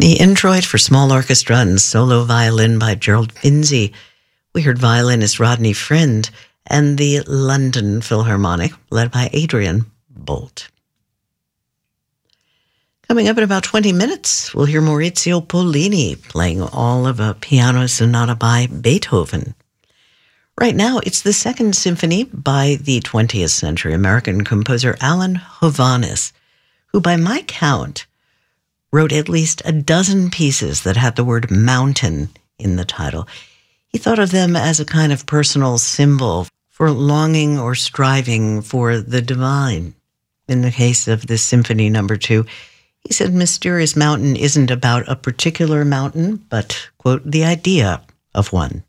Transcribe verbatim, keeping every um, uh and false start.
The Introit for Small Orchestra and Solo Violin by Gerald Finzi. We heard violinist Rodney Friend and the London Philharmonic, led by Adrian Bolt. Coming up in about twenty minutes, we'll hear Maurizio Pollini playing all of a piano sonata by Beethoven. Right now, it's the Second Symphony by the twentieth century American composer Alan Hovhaness, who, by my count, wrote at least a dozen pieces that had the word mountain in the title. He thought of them as a kind of personal symbol for longing or striving for the divine. In the case of this Symphony Number Two, he said Mysterious Mountain isn't about a particular mountain, but, quote, the idea of one.